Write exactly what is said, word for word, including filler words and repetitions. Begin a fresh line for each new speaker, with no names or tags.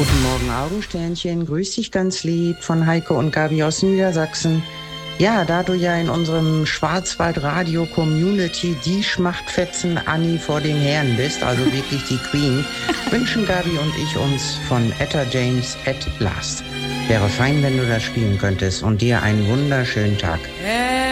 Guten Morgen, Augensternchen. Grüß dich ganz lieb von Heike und Gabi aus Niedersachsen. Ja, da du ja in unserem Schwarzwald-Radio-Community die Schmachtfetzen Anni vor dem Herrn bist, also wirklich die Queen, wünschen Gabi und ich uns von Etta James at Last. Wäre fein, wenn du das spielen könntest und dir einen wunderschönen Tag.